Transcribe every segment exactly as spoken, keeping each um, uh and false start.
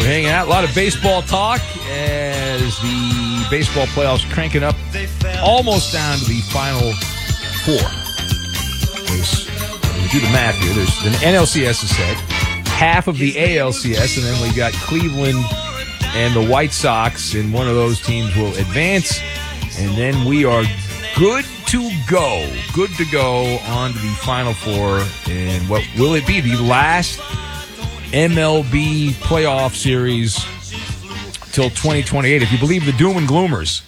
hanging out. A lot of baseball talk as the baseball playoffs cranking up almost down to the final four. There's, when you do the math here, there's the N L C S is set, half of the A L C S, and then we got Cleveland and the White Sox, and one of those teams will advance, and then we are good to go. Good to go on to the Final Four, and what will it be? The last M L B playoff series till twenty twenty-eight. If you believe the doom and gloomers,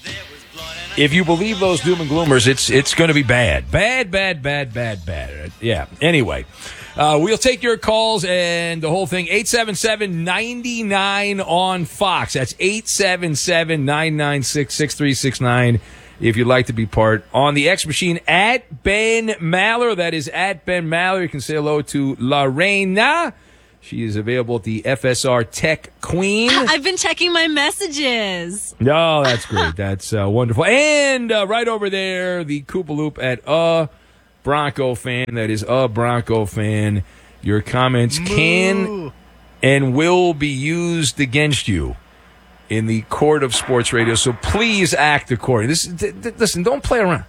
if you believe those doom and gloomers, it's it's going to be bad. Bad, bad, bad, bad, bad. Yeah, anyway. Uh, we'll take your calls and the whole thing. eight seven seven, nine nine on Fox. That's eight seven seven, nine nine six, six three six nine if you'd like to be part. On the X Machine, at Ben Maller. That is at Ben Maller. You can say hello to Lorena. She is available at the F S R Tech Queen. I've been checking my messages. Oh, that's great. That's uh, wonderful. And uh, right over there, the Koopaloop at uh Bronco fan. That is a Bronco fan. Your comments Moo. can and will be used against you in the court of sports radio. So please act accordingly. This, th- th- listen, don't play around.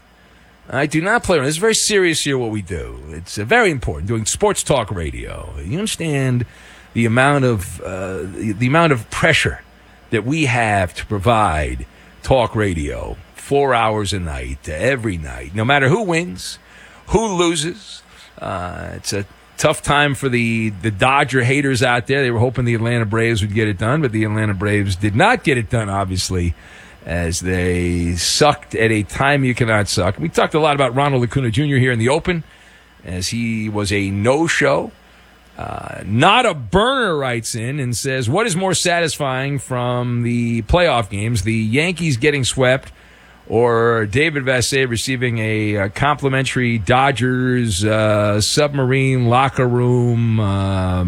I do not play around. It's very serious here what we do. It's uh, very important. Doing sports talk radio. You understand the amount of uh, the, the amount of pressure that we have to provide talk radio four hours a night, every night, no matter who wins, who loses. Uh, it's a tough time for the, the Dodger haters out there. They were hoping the Atlanta Braves would get it done, but the Atlanta Braves did not get it done, obviously, as they sucked at a time you cannot suck. We talked a lot about Ronald Acuna Junior here in the Open, as he was a no-show. Uh, not a burner writes in and says, what is more satisfying from the playoff games, the Yankees getting swept or David Vassegh receiving a, a complimentary Dodgers uh, submarine locker room? Uh,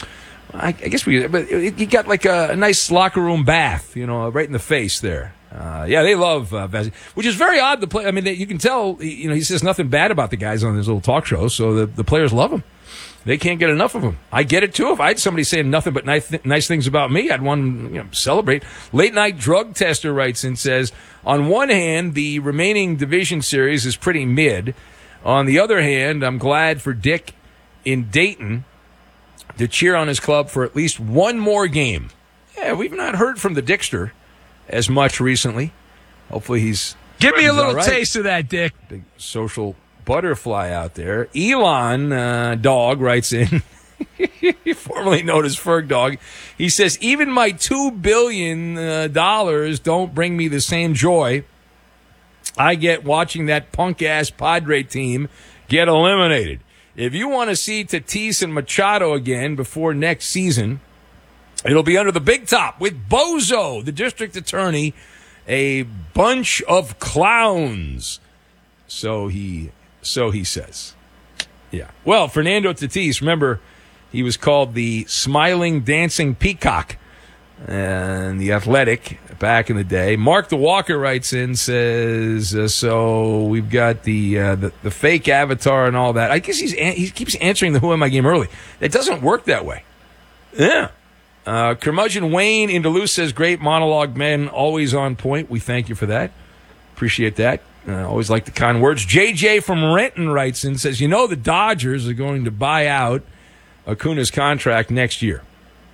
I, I guess we, but he got like a, a nice locker room bath, you know, right in the face there. Uh, yeah, they love uh, Vassegh, which is very odd to play. I mean, they, you can tell, you know, he says nothing bad about the guys on his little talk show, so the, the players love him. They can't get enough of him. I get it, too. If I had somebody saying nothing but nice, th- nice things about me, I'd want to, you know, celebrate. Late Night Drug Tester writes and says, on one hand, the remaining division series is pretty mid. On the other hand, I'm glad for Dick in Dayton to cheer on his club for at least one more game. Yeah, we've not heard from the Dickster as much recently. Hopefully he's Give me a he's little right. taste of that, Dick. Big social butterfly out there. Elon uh, Dog writes in, formerly known as Ferg Dog. He says, even my two billion dollars uh, don't bring me the same joy I get watching that punk-ass Padre team get eliminated. If you want to see Tatis and Machado again before next season, it'll be under the big top with Bozo, the district attorney, a bunch of clowns. So he, so he says. Yeah. Well, Fernando Tatis, remember, he was called the Smiling Dancing Peacock and the Athletic back in the day. Mark the Walker writes in, says, uh, so we've got the, uh, the the fake avatar and all that. I guess he's an- he keeps answering the Who Am I game early. It doesn't work that way. Yeah. Uh, Curmudgeon Wayne in Duluth says, great monologue, men, always on point. We thank you for that. Appreciate that. I uh, always like the kind words. J J from Renton writes in, says, you know the Dodgers are going to buy out Acuna's contract next year.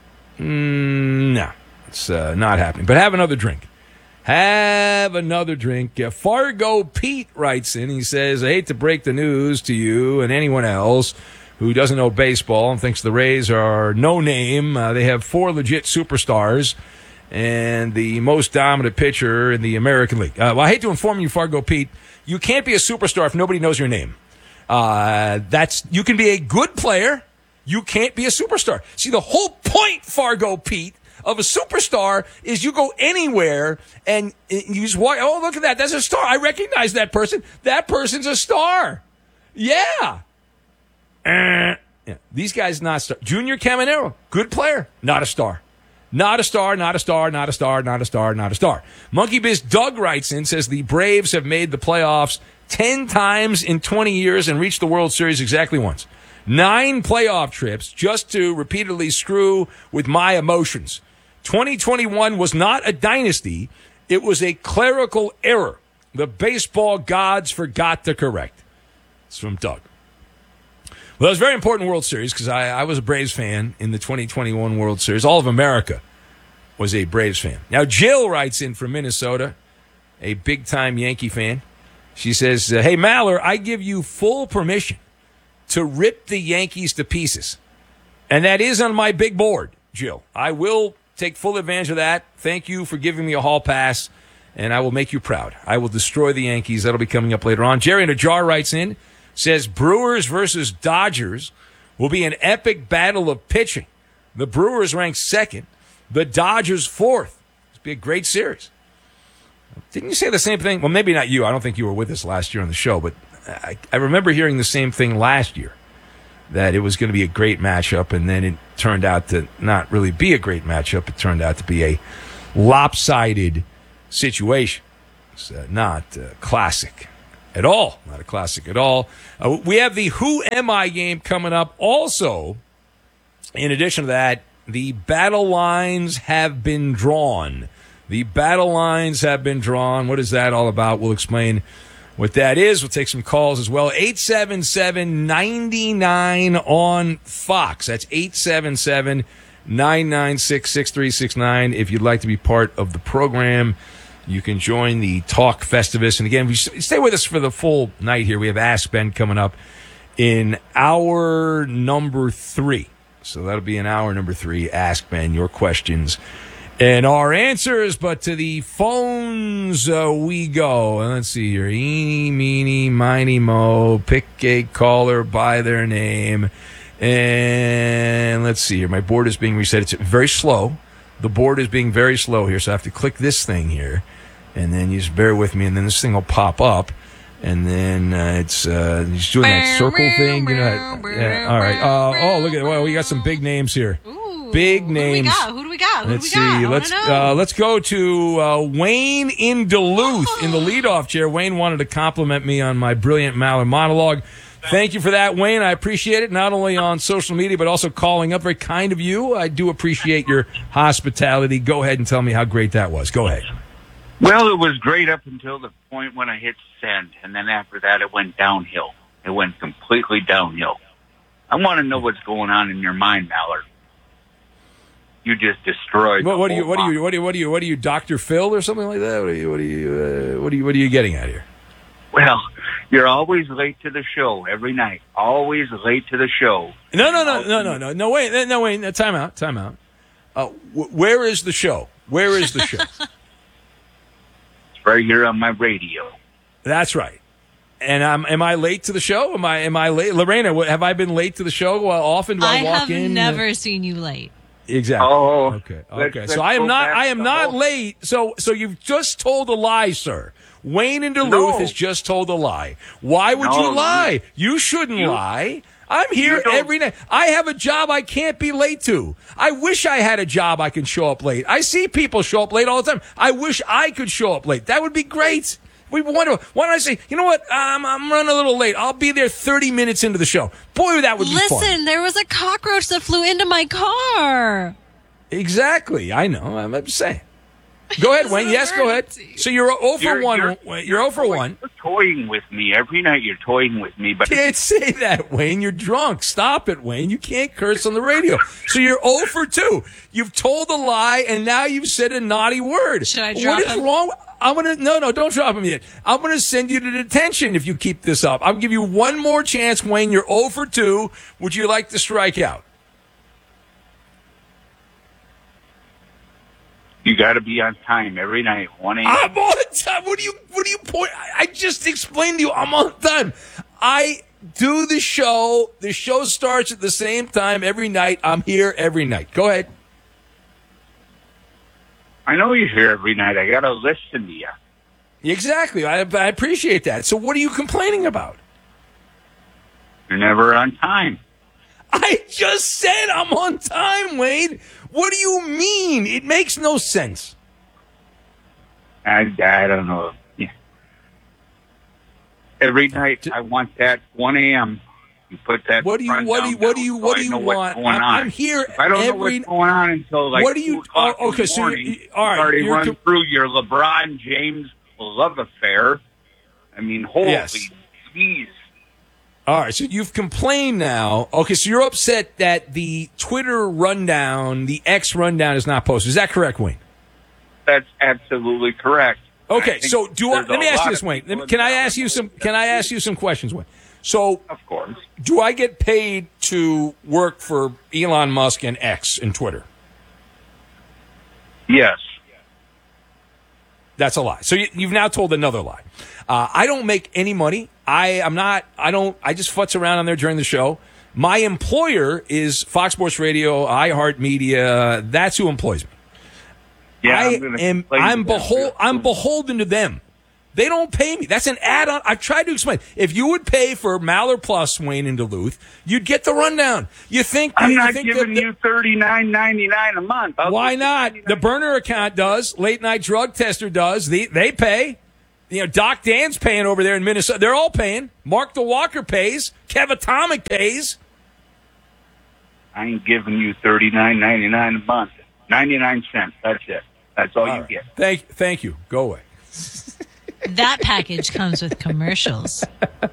Mm, no, it's uh, not happening. But have another drink. Have another drink. Uh, Fargo Pete writes in. He says, I hate to break the news to you and anyone else who doesn't know baseball and thinks the Rays are no name. Uh, they have four legit superstars and the most dominant pitcher in the American League. Uh, well, I hate to inform you, Fargo Pete, you can't be a superstar if nobody knows your name. Uh, that's you can be a good player. You can't be a superstar. See, the whole point, Fargo Pete, of a superstar is you go anywhere and you just walk, oh, look at that. That's a star. I recognize that person. That person's a star. Yeah. Uh, yeah. These guys not star. Junior Caminero, good player, not a star. Not a star, not a star, not a star, not a star, not a star. Monkey Biz Doug writes in, says the Braves have made the playoffs ten times in twenty years and reached the World Series exactly once. Nine playoff trips just to repeatedly screw with my emotions. twenty twenty-one was not a dynasty. It was a clerical error. The baseball gods forgot to correct. It's from Doug. Well, it was a very important World Series because I, I was a Braves fan in the twenty twenty-one World Series. All of America was a Braves fan. Now, Jill writes in from Minnesota, a big-time Yankee fan. She says, uh, hey, Maller, I give you full permission to rip the Yankees to pieces. And that is on my big board, Jill. I will take full advantage of that. Thank you for giving me a hall pass, and I will make you proud. I will destroy the Yankees. That'll be coming up later on. Jerry in a jar writes in, says Brewers versus Dodgers will be an epic battle of pitching. The Brewers ranked second, the Dodgers fourth. It'll be a great series. Didn't you say the same thing? Well, maybe not you. I don't think you were with us last year on the show, but I, I remember hearing the same thing last year, that it was going to be a great matchup, and then it turned out to not really be a great matchup. It turned out to be a lopsided situation. It's uh, not uh, classic at all. Not a classic at all. Uh, we have the Who Am I game coming up. Also, in addition to that, the battle lines have been drawn. The battle lines have been drawn. What is that all about? We'll explain what that is. We'll take some calls as well. eight seven seven, nine nine on Fox. That's eight seven seven, nine nine six, six three six nine. If you'd like to be part of the program, you can join the Talk Festivus. And again, we stay with us for the full night here. We have Ask Ben coming up in hour number three. So that'll be in hour number three. Ask Ben your questions and our answers, but to the phones uh, we go. And let's see here. Eeny, meeny, miny, mo. Pick a caller by their name. And let's see here. My board is being reset. It's very slow. The board is being very slow here, so I have to click this thing here. And then you just bear with me, and then this thing will pop up. And then uh, it's uh, he's doing that circle thing. You know, yeah, all right. Uh, oh, look at well, we got some big names here. Ooh, Big names. Who do we got? Who do we got? Who Let's do we got? see. I Let's wanna know. uh, let's go to uh, Wayne in Duluth Oh. in the leadoff chair. Wayne wanted to compliment me on my brilliant Maller monologue. Thank you for that, Wayne. I appreciate it. Not only on social media, but also calling up. Very kind of you. I do appreciate your hospitality. Go ahead and tell me how great that was. Go ahead. Well, it was great up until the point when I hit send, and then after that it went downhill. It went completely downhill. I want to know what's going on in your mind, Mallard. You just destroyed. What, the what do you? whole What do you? box. What do you? What do you? What do you? Doctor Phil or something like that? What are you? What are you? Uh, what are you? What are you getting at here? Well, you're always late to the show every night. Always late to the show. No, no, no, no, no, no, no. Wait, no, wait. No, time out. Time out. Uh, wh- where is the show? Where is the show? It's right here on my radio. That's right. And um, am I late to the show? Am I? Am I late, Lorena? wh- Have I been late to the show? Uh, often do I, I walk have in? never seen you late. Exactly. Oh, Okay. let's- Okay. let's So I am go not. back I am the not whole- late. So so you've just told a lie, sir. Wayne in Duluth No. has just told a lie. Why would No, you lie? You shouldn't you- lie. I'm here you don't- every night. I have a job I can't be late to. I wish I had a job I can show up late. I see people show up late all the time. I wish I could show up late. That would be great. We wonder, why don't I say, you know what? I'm, I'm running a little late. I'll be there thirty minutes into the show. Boy, that would be fun. Listen, there was a cockroach that flew into my car. Exactly. I know. I'm, I'm just saying. Go ahead, Wayne. Yes, go ahead. So you're zero for You're- one. you're- You're, you're zero for one. You're toying with me every night. You're toying with me, but Can't say that, Wayne. You're drunk. Stop it, Wayne. You can't curse on the radio. So you're zero for two. You've told a lie, and now you've said a naughty word. Should I drop What is him? wrong? I'm gonna no, no, don't drop him yet. I'm gonna send you to detention if you keep this up. I'll give you one more chance, Wayne. You're zero for two. Would you like to strike out? you got to be on time every night. one a.m. I'm on time. What do you? What do you point? I, I just explained to you. I'm on time. I do the show. The show starts at the same time every night. I'm here every night. Go ahead. I know you're here every night. I got to listen to you. Exactly. I, I appreciate that. So what are you complaining about? You're never on time. I just said I'm on time, Wade. What do you mean? It makes no sense. I, I don't know. Yeah. Every night I want that one a.m. You put that. What do you? What do you? What do you? What do you want? I'm, I'm here. If I don't every, know what's going on until like what do you? two o'clock Oh, okay, in the so morning. you, all right, already you're run com- through your LeBron James love affair. I mean, holy Yes. jeez. All right, so you've complained now. Okay, so you're upset that the Twitter rundown, the X rundown, is not posted. Is that correct, Wayne? That's absolutely correct. Okay, I think so do I, there's let me a ask you lot this, of Wayne. people Let me- Can I in ask you some? Can I ask you some questions, Wayne? So, Of course. do I get paid to work for Elon Musk and X and Twitter? Yes. That's a lie. So you, you've now told another lie. Uh, I don't make any money. I am not. I don't. I just futz around on there during the show. My employer is Fox Sports Radio, iHeartMedia. That's who employs me. Yeah, I I'm gonna am. complain I'm to them behol- real I'm soon. beholden to them. They don't pay me. That's an add-on. I've tried to explain. If you would pay for Maller Plus, Wayne, in Duluth, you'd get the rundown. You think? I'm you not think giving that- you thirty-nine ninety-nine a month. I'll Why give you not? The $39. burner account does. Late night drug tester does. They they pay. You know, Doc Dan's paying over there in Minnesota. They're all paying. Mark the Walker pays. Kev Atomic pays. I ain't giving you thirty-nine ninety-nine a month. ninety-nine cents. That's it. That's all, All you right. get. Thank thank you. Go away. That package comes with commercials. Uh,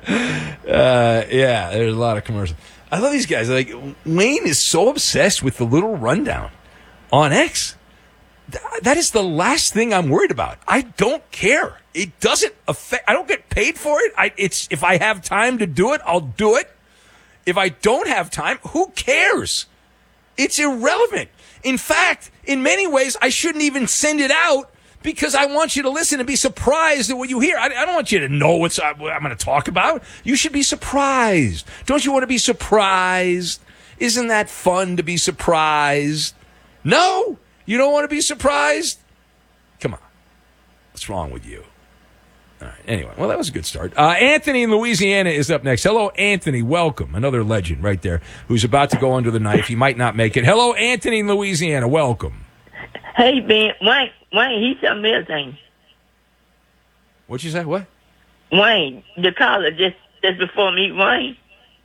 yeah, there's a lot of commercials. I love these guys. Like Wayne is so obsessed with the little rundown on X. Th- That is the last thing I'm worried about. I don't care. It doesn't affect. I don't get paid for it. I, it's if I have time to do it, I'll do it. If I don't have time, who cares? It's irrelevant. In fact, in many ways, I shouldn't even send it out because I want you to listen and be surprised at what you hear. I, I don't want you to know what's, uh, what I'm going to talk about. You should be surprised. Don't you want to be surprised? Isn't that fun to be surprised? No, you don't want to be surprised? Come on. What's wrong with you? All right. Anyway, well, that was a good start. Uh, Anthony in Louisiana is up next. Hello, Anthony. Welcome. Another legend right there who's about to go under the knife. He might not make it. Hello, Anthony in Louisiana. Welcome. Hey, Ben, Wayne, Wayne, he something else, ain't What'd you say? What? he? Wayne, the caller just, just before me, Wayne.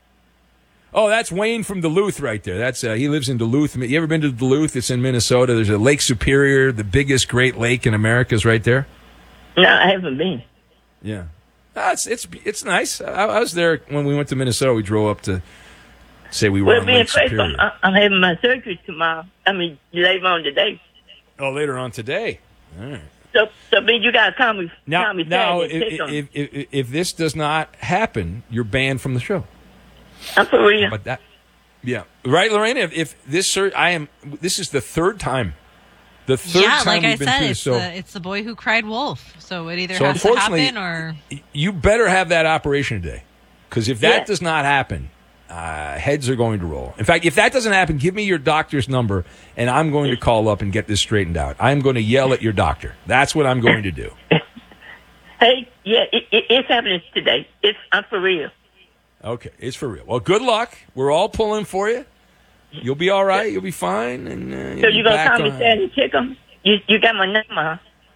Oh, that's Wayne from Duluth right there. That's uh, he lives in Duluth. You ever been to Duluth? It's in Minnesota. There's a Lake Superior, the biggest Great Lake in America is right there. No, I haven't been. Yeah. Uh, it's it's it's nice. I, I was there when we went to Minnesota. We drove up to say we were Well, on being Lake faithful, Superior. I'm, I'm having my surgery tomorrow. I mean, later on today. Oh, later on today. All right. So, so Ben, you gotta call me, Now, call me now, Saturday and check on if, me. if, if, if this does not happen, you're banned from the show. I'm for real. But that, yeah, right, Lorena. If, if this, sur- I am. This is the third time. The third Yeah, time like we've I been said, through. it's So the, it's the boy who cried wolf. So it either So has to unfortunately- happen or you better have that operation today, because if that Yeah. does not happen, uh, heads are going to roll. In fact, if that doesn't happen, give me your doctor's number, and I'm going to call up and get this straightened out. I'm going to yell at your doctor. That's what I'm going to do. Hey, yeah, it, it, it's happening today. It's, I'm for real. Okay, it's for real. Well, good luck. We're all pulling for you. You'll be all right. You'll be fine. And uh, you'll So be you gonna back call me on. Saturday and check on me? You, you got my number, huh?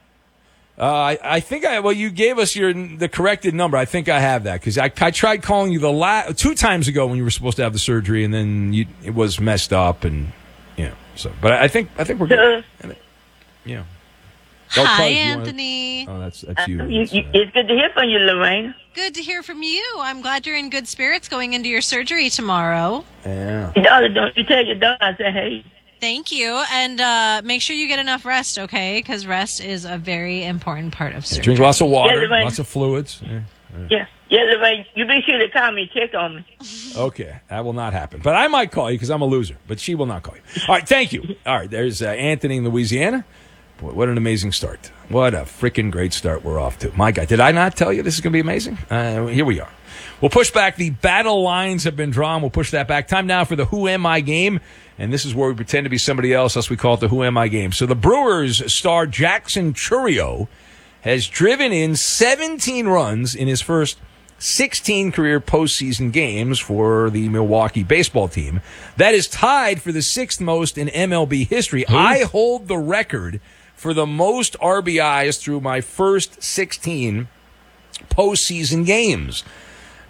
Uh, I, I think I well, you gave us your the corrected number. I think I have that because I, I tried calling you the la- two times ago when you were supposed to have the surgery, and then you, it was messed up, and you know. So, but I think I think we're good. Uh, Yeah. Don't hi, call if you wanna- Anthony. Oh, that's that's you. Uh, you, That's, you. uh, It's good to hear from you, Lorraine. Good to hear from you. I'm glad you're in good spirits going into your surgery tomorrow. yeah. Daughter, don't you tell your daughter I said, hey. Thank you, and uh, make sure you get enough rest, okay? Because rest is a very important part of surgery. Drink lots of water, Yeah, Lorraine. lots of fluids. Yeah. Yeah, yeah, Lorraine, you be sure to call me and check on me. Okay, that will not happen. But I might call you because I'm a loser. But she will not call you. All right, thank you. All right, there's uh, Anthony in Louisiana. Boy, what an amazing start. What a freaking great start we're off to. My God, did I not tell you this is going to be amazing? Uh, here we are. We'll push back. The battle lines have been drawn. We'll push that back. Time now for the Who Am I game. And this is where we pretend to be somebody else, thus we call it the Who Am I game. So the Brewers star Jackson Chourio has driven in seventeen runs in his first sixteen career postseason games for the Milwaukee baseball team. That is tied for the sixth most in M L B history. I hold the record for the most R B Is through my first sixteen postseason games.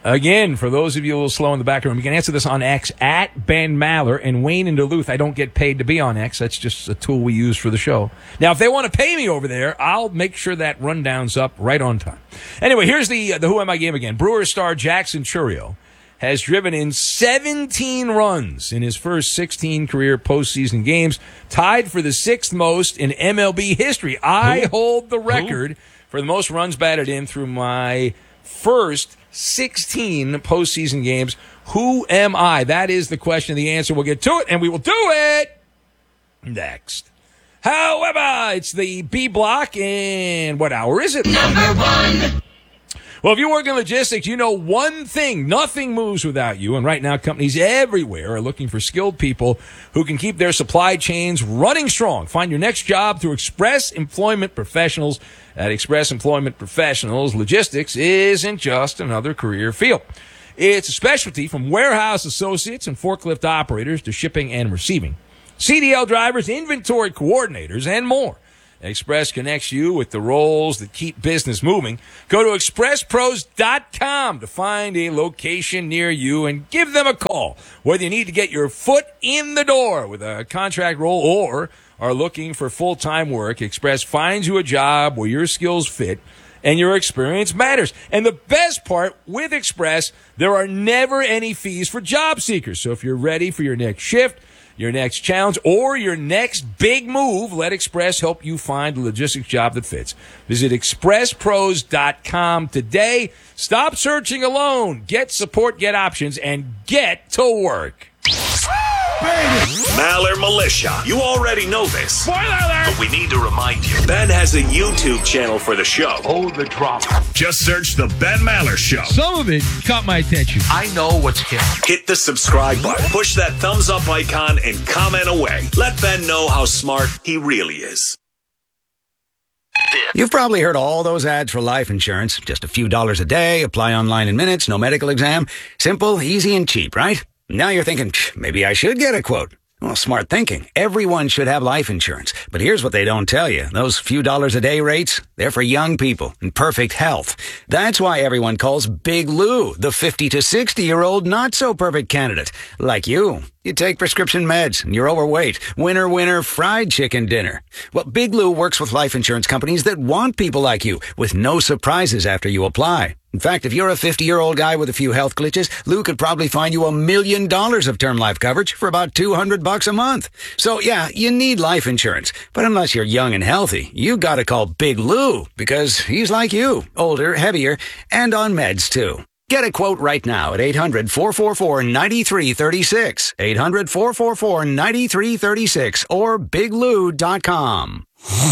Again, for those of you a little slow in the background, you can answer this on X at Ben Maller. And Wayne in Duluth, I don't get paid to be on X. That's just a tool we use for the show. Now, if they want to pay me over there, I'll make sure that rundown's up right on time. Anyway, here's the, the Who Am I game again. Brewers star Jackson Chourio has driven in seventeen runs in his first sixteen career postseason games, tied for the sixth most in M L B history. I Who? hold the record Who? for the most runs batted in through my first sixteen postseason games. Who am I? That is the question. The answer. We'll get to it, and we will do it next. However, it's the B block, and what hour is it? Number one. Well, if you work in logistics, you know one thing. Nothing moves without you. And right now, companies everywhere are looking for skilled people who can keep their supply chains running strong. Find your next job through Express Employment Professionals. At Express Employment Professionals, logistics isn't just another career field. It's a specialty from warehouse associates and forklift operators to shipping and receiving, C D L drivers, inventory coordinators, and more. Express connects you with the roles that keep business moving. Go to express pros dot com to find a location near you and give them a call. Whether you need to get your foot in the door with a contract role or are looking for full-time work, Express finds you a job where your skills fit and your experience matters. And the best part, with Express, there are never any fees for job seekers. So if you're ready for your next shift, your next challenge, or your next big move, let Express help you find a logistics job that fits. Visit express pros dot com today. Stop searching alone. Get support, get options, and get to work. Maller Militia. You already know this. Spoiler alert! But we need to remind you. Ben has a YouTube channel for the show. Oh, the drama. Just search The Ben Maller Show. Some of it caught my attention. I know what's hip. Hit the subscribe button. Push that thumbs up icon and comment away. Let Ben know how smart he really is. You've probably heard all those ads for life insurance. Just a few dollars a day, apply online in minutes, no medical exam. Simple, easy, and cheap, right? Now you're thinking, maybe I should get a quote. Well, smart thinking. Everyone should have life insurance. But here's what they don't tell you. Those few dollars a day rates, they're for young people in perfect health. That's why everyone calls Big Lou the fifty to sixty-year-old not-so-perfect candidate. Like you. You take prescription meds, and you're overweight. Winner, winner, fried chicken dinner. Well, Big Lou works with life insurance companies that want people like you, with no surprises after you apply. In fact, if you're a fifty-year-old guy with a few health glitches, Lou could probably find you a million dollars of term life coverage for about two hundred bucks a month. So, yeah, you need life insurance. But unless you're young and healthy, you gotta call Big Lou, because he's like you, older, heavier, and on meds, too. Get a quote right now at eight hundred, four four four, nine three three six, eight hundred, four four four, nine three three six, or big lou dot com.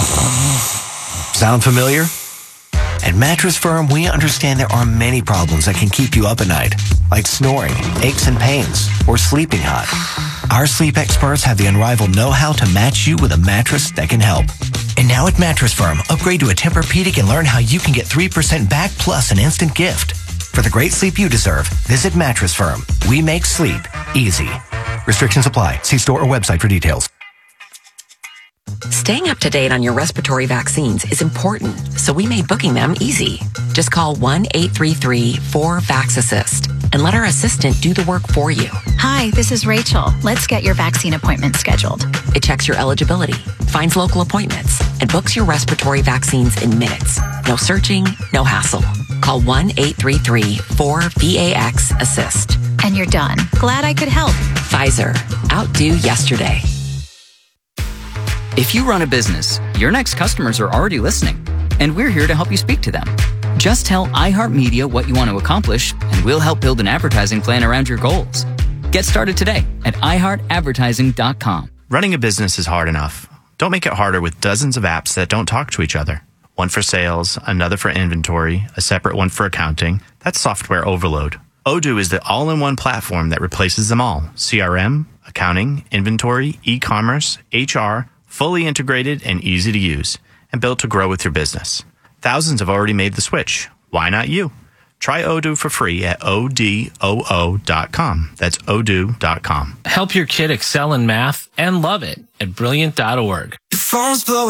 Sound familiar? At Mattress Firm, we understand there are many problems that can keep you up at night, like snoring, aches and pains, or sleeping hot. Our sleep experts have the unrivaled know-how to match you with a mattress that can help. And now at Mattress Firm, upgrade to a Tempur-Pedic and learn how you can get three percent back plus an instant gift. For the great sleep you deserve, visit Mattress Firm. We make sleep easy. Restrictions apply. See store or website for details. Staying up to date on your respiratory vaccines is important, so we made booking them easy. Just call one eight three three, four, VAX assist and let our assistant do the work for you. Hi, this is Rachel. Let's get your vaccine appointment scheduled. It checks your eligibility, finds local appointments, and books your respiratory vaccines in minutes. No searching, no hassle. Call one eight three three, four, VAX assist. And you're done. Glad I could help. Pfizer. Outdo yesterday. If you run a business, your next customers are already listening, and we're here to help you speak to them. Just tell iHeartMedia what you want to accomplish, and we'll help build an advertising plan around your goals. Get started today at i heart advertising dot com. Running a business is hard enough. Don't make it harder with dozens of apps that don't talk to each other. One for sales, another for inventory, a separate one for accounting. That's software overload. Odoo is the all-in-one platform that replaces them all. C R M, accounting, inventory, e-commerce, H R, fully integrated and easy to use, and built to grow with your business. Thousands have already made the switch. Why not you? Try Odoo for free at O D O O dot com. That's odoo dot com. Help your kid excel in math and love it at brilliant dot org. Your phone's blowing